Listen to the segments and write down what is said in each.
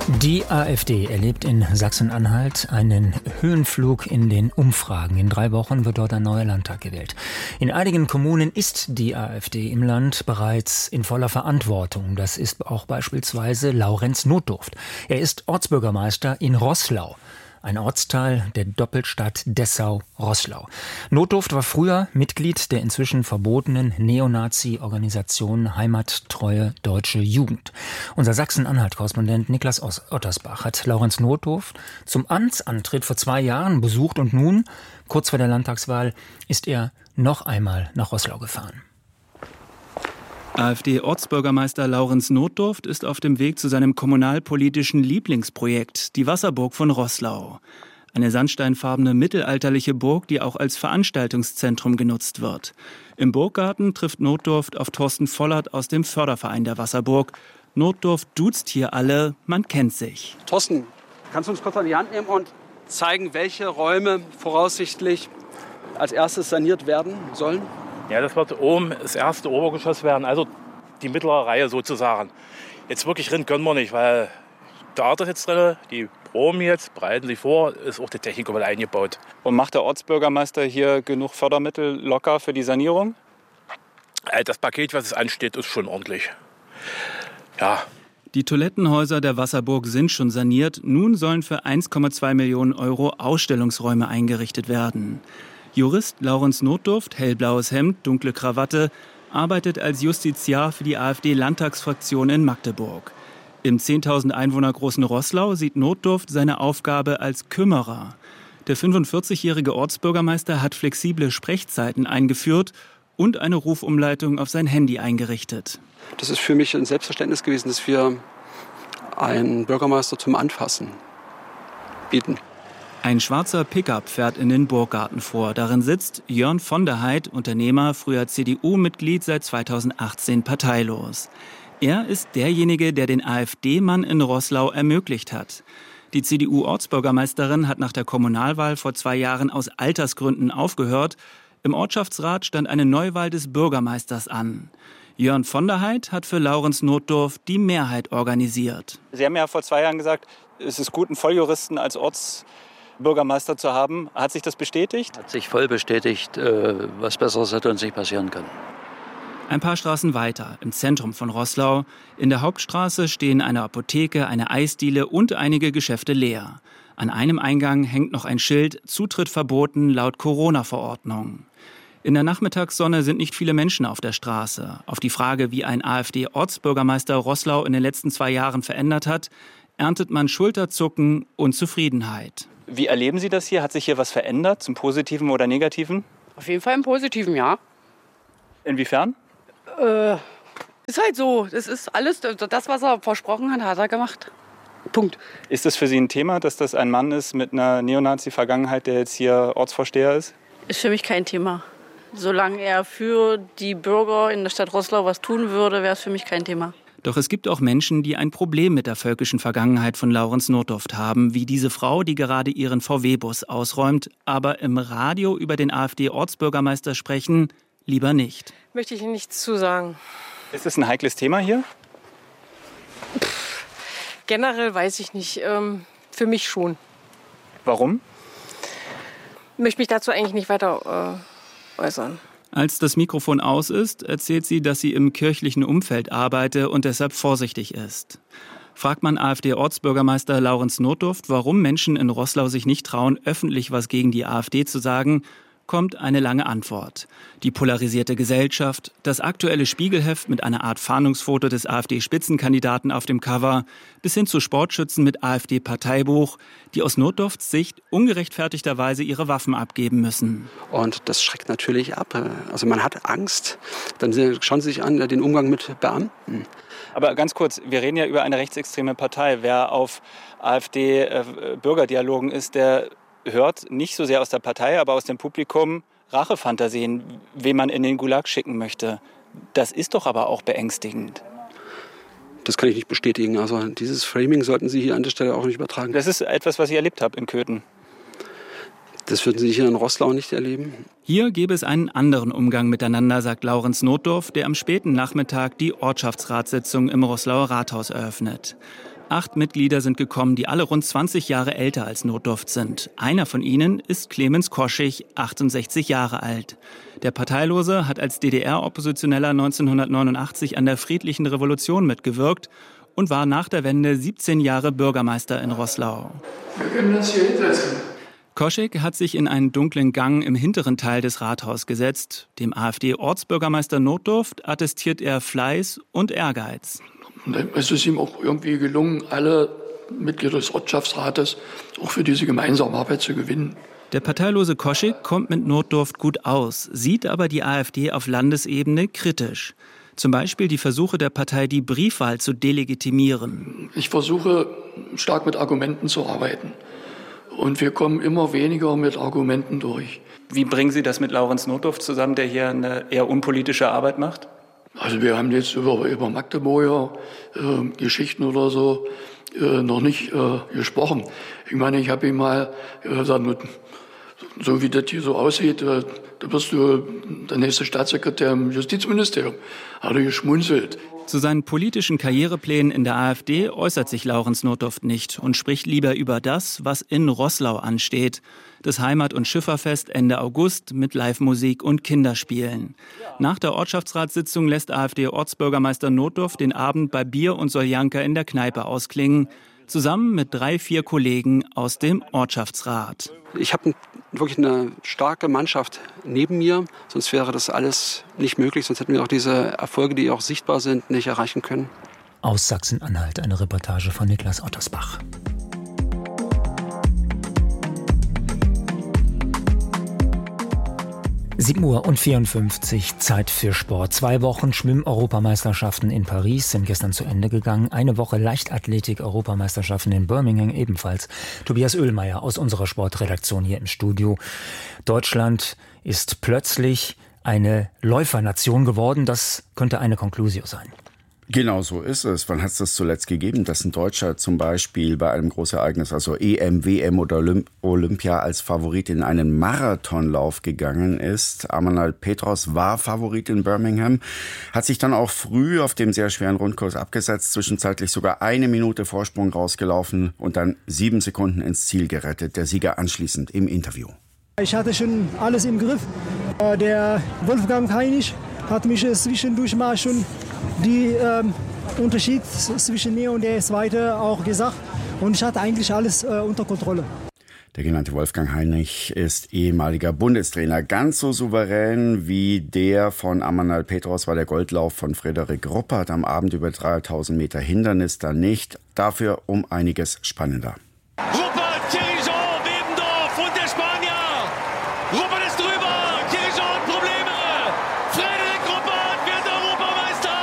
Die AfD erlebt in Sachsen-Anhalt einen Höhenflug in den Umfragen. In 3 Wochen wird dort ein neuer Landtag gewählt. In einigen Kommunen ist die AfD im Land bereits in voller Verantwortung. Das ist auch beispielsweise Laurenz Notdurft. Er ist Ortsbürgermeister in Roßlau, ein Ortsteil der Doppelstadt Dessau-Roßlau. Notdurft war früher Mitglied der inzwischen verbotenen Neonazi-Organisation Heimattreue Deutsche Jugend. Unser Sachsen-Anhalt-Korrespondent Niklas Ottersbach hat Laurenz Notdurft zum Amtsantritt vor 2 Jahren besucht und nun, kurz vor der Landtagswahl, ist er noch einmal nach Roßlau gefahren. AfD-Ortsbürgermeister Laurenz Notdurft ist auf dem Weg zu seinem kommunalpolitischen Lieblingsprojekt, die Wasserburg von Roßlau. Eine sandsteinfarbene mittelalterliche Burg, die auch als Veranstaltungszentrum genutzt wird. Im Burggarten trifft Notdurft auf Thorsten Vollert aus dem Förderverein der Wasserburg. Notdurft duzt hier alle, man kennt sich. Thorsten, kannst du uns kurz an die Hand nehmen und zeigen, welche Räume voraussichtlich als erstes saniert werden sollen? Ja, das wird oben das erste Obergeschoss werden, also die mittlere Reihe sozusagen. Jetzt wirklich drin können wir nicht, weil der Art ist jetzt drin, die proben jetzt, bereiten sich vor, ist auch die Technik mal eingebaut. Und macht der Ortsbürgermeister hier genug Fördermittel locker für die Sanierung? Das Paket, was es ansteht, ist schon ordentlich. Ja. Die Toilettenhäuser der Wasserburg sind schon saniert. Nun sollen für 1,2 Millionen Euro Ausstellungsräume eingerichtet werden. Jurist Laurenz Notdurft, hellblaues Hemd, dunkle Krawatte, arbeitet als Justiziar für die AfD-Landtagsfraktion in Magdeburg. Im 10.000 Einwohner großen Roßlau sieht Notdurft seine Aufgabe als Kümmerer. Der 45-jährige Ortsbürgermeister hat flexible Sprechzeiten eingeführt und eine Rufumleitung auf sein Handy eingerichtet. Das ist für mich ein Selbstverständnis gewesen, dass wir einen Bürgermeister zum Anfassen bieten. Ein schwarzer Pickup fährt in den Burggarten vor. Darin sitzt Jörn von der Heid, Unternehmer, früher CDU-Mitglied, seit 2018 parteilos. Er ist derjenige, der den AfD-Mann in Roßlau ermöglicht hat. Die CDU-Ortsbürgermeisterin hat nach der Kommunalwahl vor 2 Jahren aus Altersgründen aufgehört. Im Ortschaftsrat stand eine Neuwahl des Bürgermeisters an. Jörn von der Heid hat für Laurenz Notdurft die Mehrheit organisiert. Sie haben ja vor 2 Jahren gesagt, es ist gut, einen Volljuristen als Ortsbürgermeister zu haben. Hat sich das bestätigt? Hat sich voll bestätigt. Was Besseres hätte uns nicht passieren können. Ein paar Straßen weiter, im Zentrum von Roßlau. In der Hauptstraße stehen eine Apotheke, eine Eisdiele und einige Geschäfte leer. An einem Eingang hängt noch ein Schild, Zutritt verboten laut Corona-Verordnung. In der Nachmittagssonne sind nicht viele Menschen auf der Straße. Auf die Frage, wie ein AfD-Ortsbürgermeister Roßlau in den letzten 2 Jahren verändert hat, erntet man Schulterzucken und Zufriedenheit. Wie erleben Sie das hier? Hat sich hier was verändert, zum Positiven oder Negativen? Auf jeden Fall im Positiven, ja. Inwiefern? Ist halt so. Das ist alles, das, was er versprochen hat, hat er gemacht. Punkt. Ist das für Sie ein Thema, dass das ein Mann ist mit einer Neonazi-Vergangenheit, der jetzt hier Ortsvorsteher ist? Ist für mich kein Thema. Solange er für die Bürger in der Stadt Roßlau was tun würde, wäre es für mich kein Thema. Doch es gibt auch Menschen, die ein Problem mit der völkischen Vergangenheit von Laurenz Notdurft haben, wie diese Frau, die gerade ihren VW-Bus ausräumt, aber im Radio über den AfD-Ortsbürgermeister sprechen, lieber nicht. Möchte ich Ihnen nichts zu sagen. Ist das ein heikles Thema hier? Generell weiß ich nicht. Für mich schon. Warum? Ich möchte mich dazu eigentlich nicht weiter äußern. Als das Mikrofon aus ist, erzählt sie, dass sie im kirchlichen Umfeld arbeite und deshalb vorsichtig ist. Fragt man AfD-Ortsbürgermeister Laurenz Notdurft, warum Menschen in Roßlau sich nicht trauen, öffentlich was gegen die AfD zu sagen, kommt eine lange Antwort. Die polarisierte Gesellschaft, das aktuelle Spiegelheft mit einer Art Fahndungsfoto des AfD-Spitzenkandidaten auf dem Cover, bis hin zu Sportschützen mit AfD-Parteibuch, die aus Notdurfts Sicht ungerechtfertigterweise ihre Waffen abgeben müssen. Und das schreckt natürlich ab. Also man hat Angst. Dann schauen Sie sich an den Umgang mit Beamten. Aber ganz kurz, wir reden ja über eine rechtsextreme Partei. Wer auf AfD-Bürgerdialogen ist, der hört nicht so sehr aus der Partei, aber aus dem Publikum Rachefantasien, wen man in den Gulag schicken möchte. Das ist doch aber auch beängstigend. Das kann ich nicht bestätigen. Also dieses Framing sollten Sie hier an der Stelle auch nicht übertragen. Das ist etwas, was ich erlebt habe in Köthen. Das würden Sie hier in Roßlau nicht erleben? Hier gäbe es einen anderen Umgang miteinander, sagt Laurens Notdorf, der am späten Nachmittag die Ortschaftsratssitzung im Roßlauer Rathaus eröffnet. 8 Mitglieder sind gekommen, die alle rund 20 Jahre älter als Notdorf sind. Einer von ihnen ist Clemens Koschig, 68 Jahre alt. Der Parteilose hat als DDR-Oppositioneller 1989 an der friedlichen Revolution mitgewirkt und war nach der Wende 17 Jahre Bürgermeister in Roßlau. Wir können uns hier hinsetzen. Koschig hat sich in einen dunklen Gang im hinteren Teil des Rathaus gesetzt. Dem AfD-Ortsbürgermeister Notdorf attestiert er Fleiß und Ehrgeiz. Und es ist ihm auch irgendwie gelungen, alle Mitglieder des Ortschaftsrates auch für diese gemeinsame Arbeit zu gewinnen. Der parteilose Koschig kommt mit Notdorf gut aus, sieht aber die AfD auf Landesebene kritisch. Zum Beispiel die Versuche der Partei, die Briefwahl zu delegitimieren. Ich versuche, stark mit Argumenten zu arbeiten. Und wir kommen immer weniger mit Argumenten durch. Wie bringen Sie das mit Laurens Notdorf zusammen, der hier eine eher unpolitische Arbeit macht? Also wir haben jetzt über Magdeburger Geschichten oder so noch nicht gesprochen. Ich meine, ich habe ihm mal gesagt, so wie das hier so aussieht, da wirst du der nächste Staatssekretär im Justizministerium. Hat er geschmunzelt. Zu seinen politischen Karriereplänen in der AfD äußert sich Laurens Notdorf nicht und spricht lieber über das, was in Roßlau ansteht. Das Heimat- und Schifferfest Ende August mit Live-Musik und Kinderspielen. Nach der Ortschaftsratssitzung lässt AfD-Ortsbürgermeister Notdorf den Abend bei Bier und Soljanka in der Kneipe ausklingen, zusammen mit 3-4 Kollegen aus dem Ortschaftsrat. Ich habe wirklich eine starke Mannschaft neben mir, sonst wäre das alles nicht möglich, sonst hätten wir auch diese Erfolge, die auch sichtbar sind, nicht erreichen können. Aus Sachsen-Anhalt eine Reportage von Niklas Ottersbach. 7:54 Uhr, Zeit für Sport. 2 Wochen Schwimm-Europameisterschaften in Paris sind gestern zu Ende gegangen. Eine Woche Leichtathletik-Europameisterschaften in Birmingham ebenfalls. Tobias Oehlmeier aus unserer Sportredaktion hier im Studio. Deutschland ist plötzlich eine Läufernation geworden. Das könnte eine Conclusio sein. Genau so ist es. Wann hat es das zuletzt gegeben, dass ein Deutscher zum Beispiel bei einem Großereignis, also EM, WM oder Olympia, als Favorit in einen Marathonlauf gegangen ist? Amanal Petros war Favorit in Birmingham, hat sich dann auch früh auf dem sehr schweren Rundkurs abgesetzt, zwischenzeitlich sogar 1 Minute Vorsprung rausgelaufen und dann 7 Sekunden ins Ziel gerettet. Der Sieger anschließend im Interview. Ich hatte schon alles im Griff. Der Wolfgang Heinig hat mich zwischendurch mal schon die Unterschied zwischen mir und der Zweite auch gesagt. Und ich hatte eigentlich alles unter Kontrolle. Der genannte Wolfgang Heinig ist ehemaliger Bundestrainer. Ganz so souverän wie der von Amanal Petros war der Goldlauf von Frederik Ruppert am Abend über 3000 Meter Hindernis dann nicht. Dafür um einiges spannender. Ruppert, Kirijon, Webendorf und der Spanier. Ruppert ist drüber, Kirijon hat Probleme. Frederik Ruppert wird Europameister.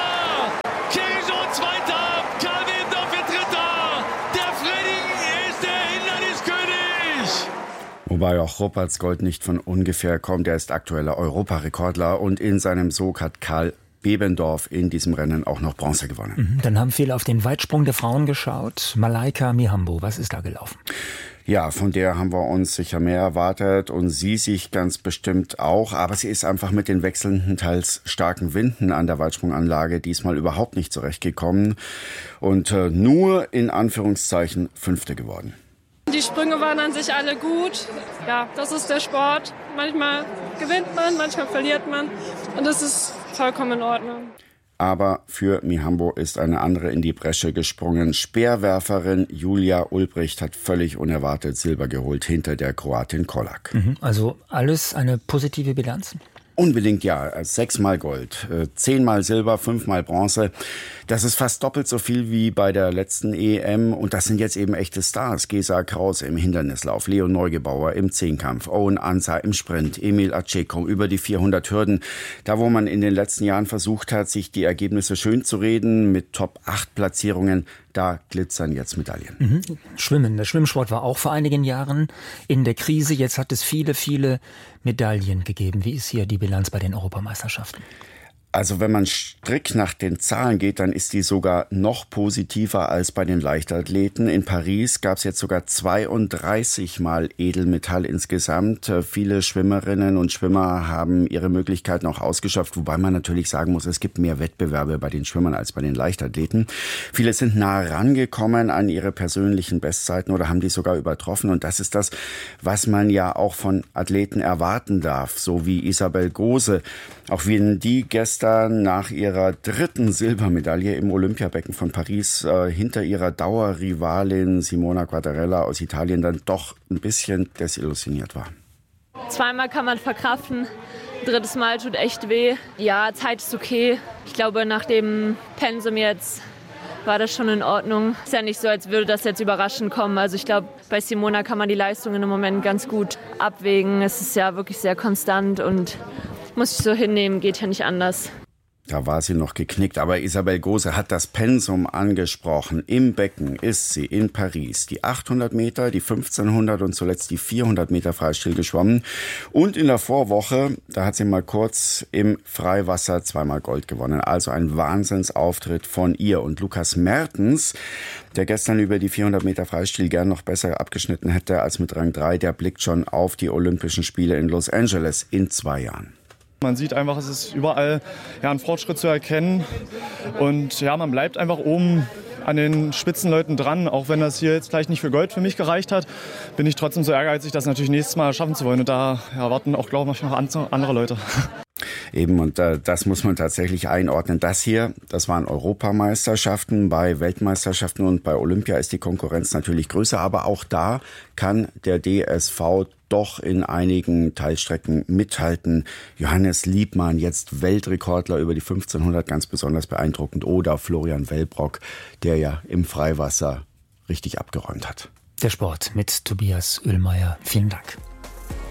Kirijon Zweiter, Karl Webendorf wird Dritter. Der Freddy ist der Hinderniskönig. Wobei auch Rupperts Gold nicht von ungefähr kommt. Er ist aktueller Europarekordler und in seinem Sog hat Karl Bebendorf in diesem Rennen auch noch Bronze gewonnen. Dann haben viele auf den Weitsprung der Frauen geschaut. Malaika Mihambo, was ist da gelaufen? Ja, von der haben wir uns sicher mehr erwartet und sie sich ganz bestimmt auch. Aber sie ist einfach mit den wechselnden, teils starken Winden an der Weitsprunganlage diesmal überhaupt nicht zurechtgekommen und nur in Anführungszeichen Fünfte geworden. Die Sprünge waren an sich alle gut. Ja, das ist der Sport. Manchmal gewinnt man, manchmal verliert man. Und das ist vollkommen in Ordnung. Aber für Mihambo ist eine andere in die Bresche gesprungen. Speerwerferin Julia Ulbricht hat völlig unerwartet Silber geholt hinter der Kroatin Kolak. Also alles eine positive Bilanz? Unbedingt ja. 6-mal Gold, 10-mal Silber, 5-mal Bronze. Das ist fast doppelt so viel wie bei der letzten EM. Und das sind jetzt eben echte Stars. Gesa Krause im Hindernislauf, Leon Neugebauer im Zehnkampf, Owen Ansah im Sprint, Emil Aceko über die 400 Hürden. Da, wo man in den letzten Jahren versucht hat, sich die Ergebnisse schön zu reden mit Top-8-Platzierungen, da glitzern jetzt Medaillen. Schwimmen. Der Schwimmsport war auch vor einigen Jahren in der Krise. Jetzt hat es viele, viele Medaillen gegeben. Wie ist hier die Bilanz bei den Europameisterschaften? Also wenn man strikt nach den Zahlen geht, dann ist die sogar noch positiver als bei den Leichtathleten. In Paris gab es jetzt sogar 32 Mal Edelmetall insgesamt. Viele Schwimmerinnen und Schwimmer haben ihre Möglichkeiten auch ausgeschöpft, wobei man natürlich sagen muss, es gibt mehr Wettbewerbe bei den Schwimmern als bei den Leichtathleten. Viele sind nah rangekommen an ihre persönlichen Bestzeiten oder haben die sogar übertroffen. Und das ist das, was man ja auch von Athleten erwarten darf, so wie Isabel Gose. Auch wenn die gestern nach ihrer 3. Silbermedaille im Olympiabecken von Paris hinter ihrer Dauerrivalin Simona Quattarella aus Italien dann doch ein bisschen desillusioniert war. 2-mal kann man verkraften, 3. Mal tut echt weh. Ja, Zeit ist okay. Ich glaube, nach dem Pensum jetzt war das schon in Ordnung. Ist ja nicht so, als würde das jetzt überraschend kommen. Also ich glaube, bei Simona kann man die Leistungen im Moment ganz gut abwägen. Es ist ja wirklich sehr konstant und muss ich so hinnehmen, geht ja nicht anders. Da war sie noch geknickt, aber Isabel Gose hat das Pensum angesprochen. Im Becken ist sie in Paris die 800 Meter, die 1500 und zuletzt die 400 Meter Freistil geschwommen. Und in der Vorwoche, da hat sie mal kurz im Freiwasser 2-mal Gold gewonnen. Also ein Wahnsinnsauftritt von ihr. Und Lukas Mertens, der gestern über die 400 Meter Freistil gern noch besser abgeschnitten hätte als mit Rang 3, der blickt schon auf die Olympischen Spiele in Los Angeles in 2 Jahren. Man sieht einfach, es ist überall ein Fortschritt zu erkennen und man bleibt einfach oben an den Spitzenleuten dran. Auch wenn das hier jetzt vielleicht nicht für Gold für mich gereicht hat, bin ich trotzdem so ehrgeizig, das natürlich nächstes Mal schaffen zu wollen. Und da warten auch, glaube ich, noch andere Leute. Eben, und das muss man tatsächlich einordnen. Das waren Europameisterschaften. Bei Weltmeisterschaften und bei Olympia ist die Konkurrenz natürlich größer. Aber auch da kann der DSV doch in einigen Teilstrecken mithalten. Johannes Liebmann, jetzt Weltrekordler über die 1500, ganz besonders beeindruckend. Oder Florian Wellbrock, der ja im Freiwasser richtig abgeräumt hat. Der Sport mit Tobias Oehlmeier. Vielen Dank.